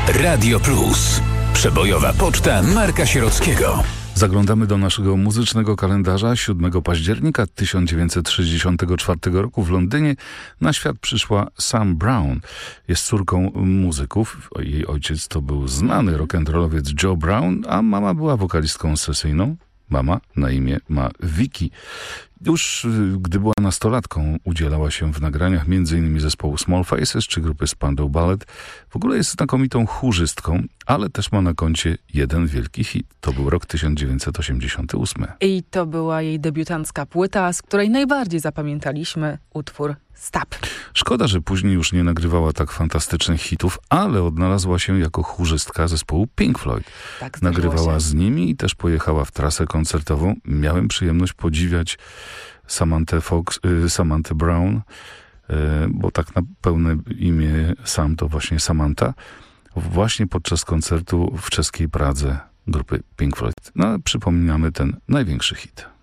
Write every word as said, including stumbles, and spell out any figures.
Radio Plus. Przebojowa poczta Marka Sierockiego. Zaglądamy do naszego muzycznego kalendarza. siódmego października tysiąc dziewięćset sześćdziesiątego czwartego roku w Londynie na świat przyszła Sam Brown. Jest córką muzyków. Jej ojciec to był znany rock'n'rollowiec Joe Brown, a mama była wokalistką sesyjną. Mama na imię ma Vicky. Już gdy była nastolatką, udzielała się w nagraniach m.in. zespołu Small Faces czy grupy Spandau Ballet. W ogóle jest znakomitą chórzystką, ale też ma na koncie jeden wielki hit. To był rok tysiąc dziewięćset osiemdziesiąty ósmy. I to była jej debiutancka płyta, z której najbardziej zapamiętaliśmy utwór Stop. Szkoda, że później już nie nagrywała tak fantastycznych hitów, ale odnalazła się jako chórzystka zespołu Pink Floyd. Tak, nagrywała się. z nimi i też pojechała w trasę koncertową. Miałem przyjemność podziwiać Samantę Fox, y, Samantę Brown, y, bo tak na pełne imię Sam to właśnie Samantha, właśnie podczas koncertu w czeskiej Pradze grupy Pink Floyd. No, przypominamy ten największy hit.